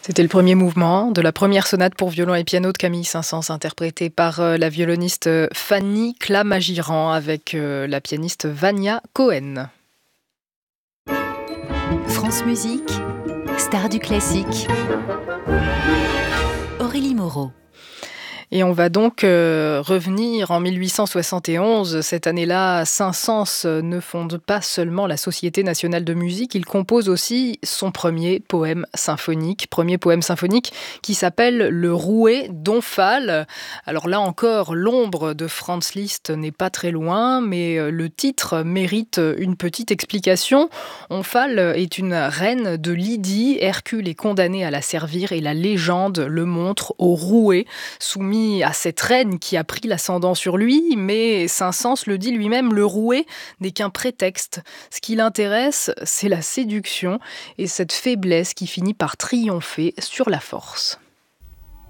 C'était le premier mouvement de la première sonate pour violon et piano de Camille Saint-Saëns, interprétée par la violoniste Fanny Clamagiran avec la pianiste Vania Cohen. France Musique, star du classique. Aurélie Moreau. Et on va donc revenir en 1871. Cette année-là, Saint-Saëns ne fonde pas seulement la Société nationale de musique, il compose aussi son premier poème symphonique qui s'appelle Le Rouet d'Omphale. Alors là encore, l'ombre de Franz Liszt n'est pas très loin, mais le titre mérite une petite explication. Omphale est une reine de Lydie, Hercule est condamné à la servir et la légende le montre au rouet, soumis à cette reine qui a pris l'ascendant sur lui, mais Saint-Saëns le dit lui-même, le rouet n'est qu'un prétexte. Ce qui l'intéresse, c'est la séduction et cette faiblesse qui finit par triompher sur la force.